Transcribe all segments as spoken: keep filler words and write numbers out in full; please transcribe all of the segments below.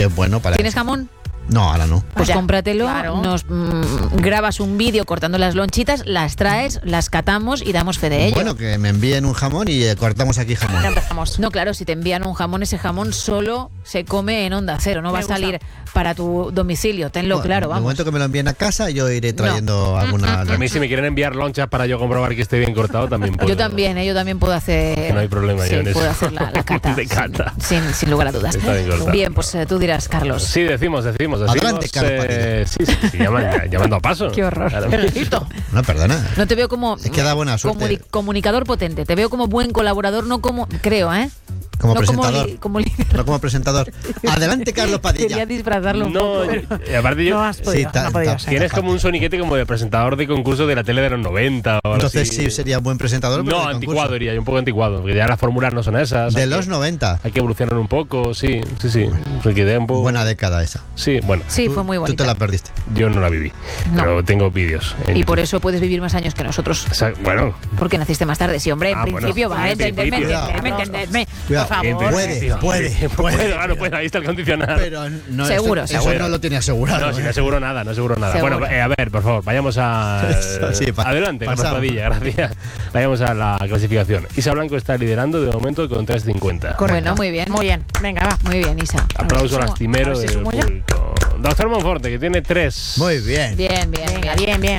que es bueno para... ¿Tienes jamón? No, ahora no. Pues Vaya, cómpratelo, claro. nos mm, grabas un vídeo cortando las lonchitas, las traes, las catamos y damos fe de ello. Bueno, que me envíen un jamón y eh, cortamos aquí jamón. Ya empezamos. No, claro, si te envían un jamón, ese jamón solo se come en Onda Cero, no Me va a gusta. salir para tu domicilio, tenlo Bueno, claro, En el vamos. momento que me lo envíen a casa, yo iré trayendo alguna... A mí si me quieren enviar lonchas para yo comprobar que esté bien cortado, también puedo. Yo también, ¿eh? yo también puedo hacer... Que no hay problema sí, yo en eso. puedo hacer la, la cata. De cata. Sin, sin, sin lugar a dudas. Está bien cortado. Bien, pues eh, tú dirás, Carlos. Sí, decimos, decimos, decimos. Adelante, Carlos eh, sí, sí, sí, llaman- llamando a paso. Qué horror. Claro. No, perdona. No te veo como Es que da buena suerte. comuni- comunicador potente, te veo como buen colaborador, no como, creo, ¿eh? Como no presentador. Como, li- como líder. No como presentador. Adelante, Carlos Quería Padilla. disfrazarlo un No, poco. yo- y aparte yo... No has podido, Sí, ta- no ha podido ta- ser. Tienes como un soniquete como de presentador de concurso de la tele de los noventa o algo Entonces así. sí sería buen presentador. pero No, de anticuado concurso. diría yo, un poco anticuado, porque ya las fórmulas no son esas. De hay los que- noventa. Hay que evolucionar un poco, sí, sí, sí. Me quedé un poco... Buena década esa. Sí, bueno, Sí, Tú- fue muy Tú bonito. te la perdiste. yo no la viví, No. pero tengo vídeos. en Y por YouTube. eso puedes vivir más años que nosotros. O sea, bueno, Porque naciste más tarde, sí, hombre, en Ah, bueno. principio, va, En entendedme, principio. entendedme, entendedme. Cuidado. Por favor. Puede, puede, puede. Puede, claro, puede, ahí está el condicionado. Pero no, Seguro, eso, seguro. eso no lo tiene asegurado. No, si no ¿eh? aseguro nada, no aseguro nada. Seguro. Bueno, eh, a ver, por favor, vayamos a... Eso, sí, pa- Adelante, Carlos pasamos. Padilla, gracias. Vayamos a la clasificación. Isa Blanco está liderando de momento con tres cincuenta. Bueno, muy bien. Muy bien, venga, va. Muy bien, Isa. Aplauso A ver si lastimero sumo- a ver si del sumo ya. público. Doctor Monforte, que tiene tres. Muy bien. Bien, bien, Venga, bien. bien, bien.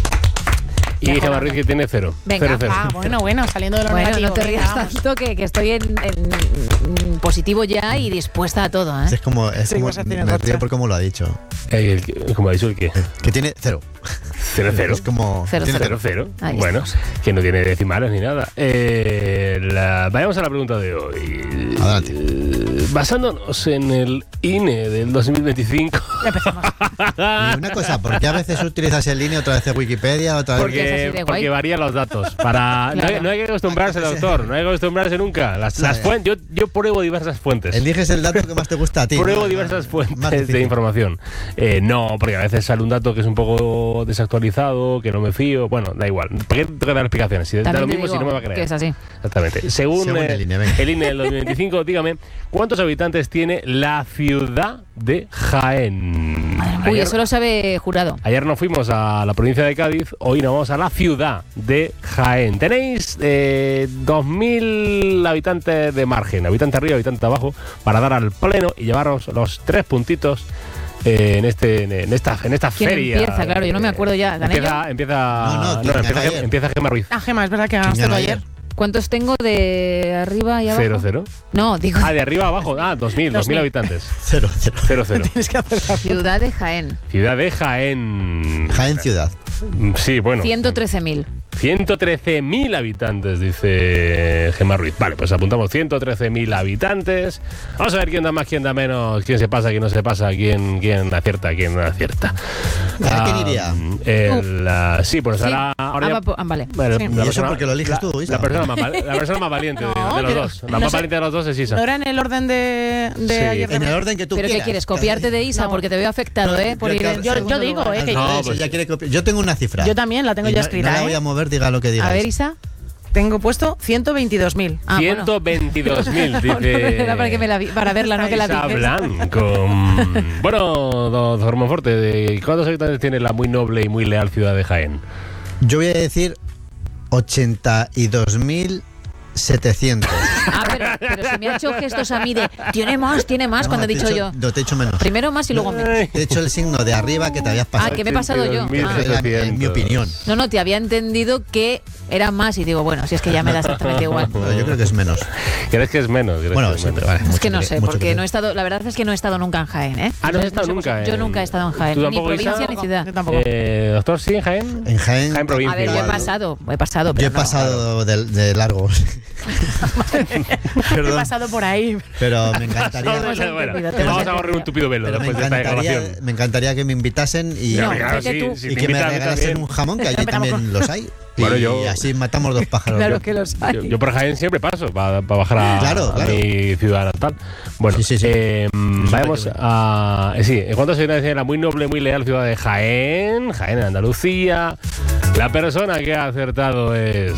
Y Gemma Ruiz, que tiene cero. Venga, cero, cero. Ah, bueno, bueno, saliendo de lo Bueno, negativo. no te venga, rías vamos. tanto que, que estoy en, en- en positivo ya y dispuesta a todo, ¿eh? Es como, es Sí, como vas a tener me racha. río por cómo lo ha dicho. Eh, el- ¿Cómo ha dicho el qué? Que tiene cero. Cero, cero. Es como... Cero, tiene Cero, cero. Ahí Bueno, estamos. que no tiene decimales ni nada. Eh, la- vayamos a la pregunta de hoy. Adelante. Eh, basándonos en el I N E del dos mil veinticinco. Ya empezamos. Y una cosa, ¿por qué a veces utilizas el línea, otra vez Wikipedia, otra vez... Porque es así Porque, de guay. porque varían los datos. Para, no, hay, Claro. no hay que acostumbrarse, doctor. No hay que acostumbrarse nunca. Las, las Sí. fuentes, yo, yo pruebo diversas fuentes. Eliges el dato que más te gusta a ti. Pruebo ¿no? diversas Más fuentes difícil. de información. Eh, no, porque a veces sale un dato que es un poco desactualizado, que no me fío. Bueno, da igual. ¿Por qué tengo que dar explicaciones? Si da También lo te mismo, digo si no me va a creer. que es así. Exactamente. Según, Según eh, el I N E, venga. el I N E del dos mil veinticinco, dígame, ¿cuántos habitantes tiene la ciudad de Jaén? Uy, Ayer- eso lo sabe Jurado. Ayer nos fuimos a la provincia de Cádiz, hoy nos vamos a la ciudad de Jaén. Tenéis eh, dos mil habitantes de margen, habitante arriba, habitante abajo, para dar al pleno y llevaros los tres puntitos eh, en este en esta en esta ¿Quién feria. empieza? Claro, yo no me acuerdo ya. ¿Gané Empieza, empieza, No, no, ¿quién empieza, ganó ayer? empieza Gemma Ruiz. Ah, Gemma, es verdad que ganaste ¿Quién tú ganó ayer. ayer? ¿Cuántos tengo de arriba y abajo? Cero, cero. No, digo, Ah, de arriba a abajo. Ah, dos mil, dos mil habitantes. Cero, cero. Cero, cero. Tienes que hacer la ciudad de Jaén. Ciudad de Jaén. Jaén ciudad. Sí, bueno. ciento trece mil. ciento trece mil habitantes, dice Gemma Ruiz. Vale, pues apuntamos ciento trece mil habitantes. Vamos a ver quién da más, quién da menos, quién se pasa, quién no se pasa, quién, quién acierta, quién no acierta. ¿A quién iría? El, ah, sí, pues Sí. ahora... ahora Ah, ya- va po- ah, vale. Bueno, Sí. la ¿Y eso persona- porque lo eliges la- tú, Isa? La persona más, val- la persona más valiente de, No, de los pero dos. La no más sé. valiente de los dos es Isa. ¿No era en el orden de, de Sí. ayer? de En el mes? orden que tú ¿Pero qué quieras. quieres? ¿Copiarte de Isa? No. Porque te veo afectado, ¿eh? Por Yo- ir en yo- segundo yo digo, lugar. ¿eh? que- No, Eso pues- ya quiere copiar. Yo tengo una cifra. Yo también la tengo Y ya no- escrita, No la ¿eh? voy a mover, diga lo que diga. A ver, Isa. Tengo puesto ciento veintidós mil. Ah, bueno. ciento veintidós mil, No, no, dice... era para, que me la vi- para verla, no que la Isa dices. Blanco. Bueno, doctor Monforte, ¿de ¿cuántos habitantes tiene la muy noble y muy leal ciudad de Jaén? Yo voy a decir ochenta y dos mil setecientos. Ah, pero, pero se me ha hecho gestos a mí de tiene más, tiene más, cuando he dicho yo. No, te he hecho menos. Primero más y luego menos. Te he hecho el signo de arriba que te habías pasado. Ah, que me he pasado yo. ochenta y dos mil Ah. setecientos. En mi opinión. No, no, te había entendido que era más y digo, bueno, si es que ya me da exactamente igual. Pero yo creo que es menos. ¿Crees que es menos? ¿Crees Bueno, que es sí, menos? pero vale. Es que no mucho sé, mucho porque que- no he estado, la verdad es que no he estado nunca en Jaén, ¿eh? Ah, no has estado sé nunca vosotros. Yo en- nunca he estado en Jaén, ¿Tú ni tampoco, provincia Isa? ni ciudad. Yo tampoco. Eh, doctor, ¿sí en Jaén? En Jaén. Jaén provincia. A ver, yo he igual. pasado, he pasado, pero Yo he no. pasado de, de largo. He Perdón, pasado por ahí. pero me encantaría. Bueno, hemos entendido, te vamos hemos a correr un tupido velo pero me después de esta encantaría, grabación. me encantaría que me invitasen y, No, Claro, vete sí, tú. si y te que me invitan a mí regalasen también. un jamón, que allí Empezamos también con- los hay. Bueno, y yo- así matamos dos pájaros. Claro Yo- que los hay. Yo, yo por Jaén siempre paso para bajar a, Claro, a claro. mi ciudad natal. Bueno, Sí, sí, sí. eh, vayamos que voy. a... eh, sí, ¿en cuántos habitantes tiene la muy noble, muy leal ciudad de Jaén? Jaén, en Andalucía. La persona que ha acertado es...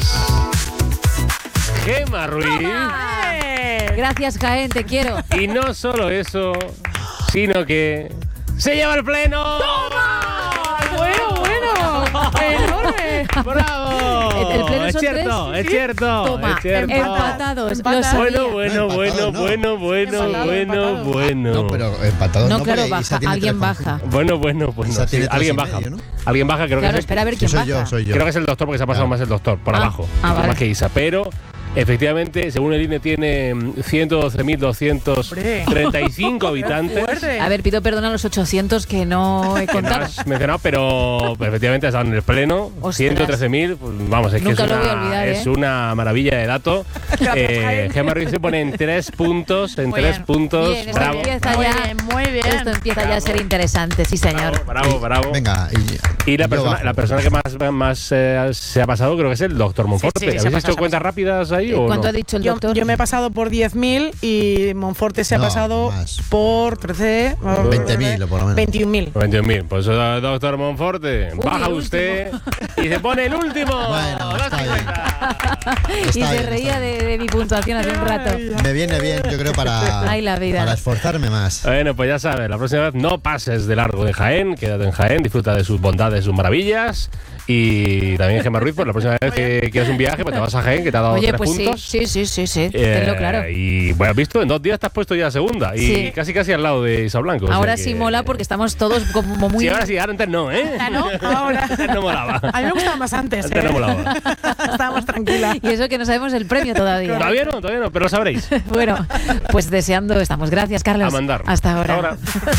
Gemma Ruiz. ¡Eh! Gracias, Jaén, te quiero. Y no solo eso, sino que se lleva el pleno. Bueno, bueno. Enorme. ¡Bravo! El- el pleno es son cierto, tres. es cierto, Toma, es cierto. empatados. Empatados. Lo sabía. Bueno, bueno, No, bueno, empatado, no. bueno, bueno, Empatado, bueno, empatado. bueno. No, pero empatado No, no, claro, porque baja. Isa tiene Alguien tres coma baja. cinco. Bueno, bueno, bueno. Isa sí, tiene tres alguien y baja. medio, ¿no? Alguien baja, creo Claro, que es, espera a ver Que quién soy baja. yo, soy yo. creo que es el doctor porque se ha pasado Claro. más el doctor, por Ah, abajo. ah, vale. Más que Isa, pero efectivamente, según el I N E, tiene ciento doce mil doscientos treinta y cinco habitantes. Fuerte. A ver, pido perdón a los ochocientos que no he Que no contado. has mencionado, pero efectivamente están en el pleno. Ostras. ciento trece mil, pues, vamos, es Nunca que es, lo una, voy a olvidar, es ¿eh? una maravilla de dato. eh, Gemma Ruiz se pone en tres puntos, en Muy tres bien. puntos. Bien, esto bravo. empieza Muy ya. bien, muy bien. Esto empieza ya a ser interesante, sí, señor. Bravo, bravo, bravo. Venga, y, Y la yo persona, bajo. la persona que más, más eh, se ha pasado creo que es el doctor Monforte. Sí, sí, se ha ¿Habéis pasado, hecho se ha cuentas rápidas ahí o ¿Cuánto no? ha dicho el Yo, doctor? yo me he pasado por diez mil y Monforte se ha No, pasado más. por trece. veinte mil o por lo menos. veintiún mil. veintiún mil. Pues eh, doctor Monforte, Uy, baja el usted y se pone el último. Bueno, Dos está bien. cincuenta. y Está se bien, reía está de, de mi puntuación hace un rato. Me viene bien, yo creo, para, Ay, la vida. para esforzarme más. Bueno, pues ya sabes, la próxima vez no pases de largo de Jaén, quédate en Jaén, disfruta de sus bondades, sus maravillas. Y también Gemma Ruiz, pues la próxima vez que quieras un viaje, pues te vas a Jaén, que te ha dado Oye, tres pues puntos. sí, sí, sí, sí, sí. Eh, Tenlo claro. Y bueno, has visto, en dos días te has puesto ya segunda. Y Sí. casi casi al lado de Isa Blanco. o sea Ahora que- sí mola porque estamos todos como muy... Sí, ahora sí, ahora antes no, ¿eh? Ah, ¿no? Ahora. Antes no molaba. A mí me gustaba más antes. Antes ¿eh? no molaba. Estábamos tranquilas. Y eso que no sabemos el premio todavía. Todavía no, todavía no, pero lo sabréis. Bueno, pues deseando estamos. Gracias, Carlos. A mandar. Hasta ahora. Hasta ahora.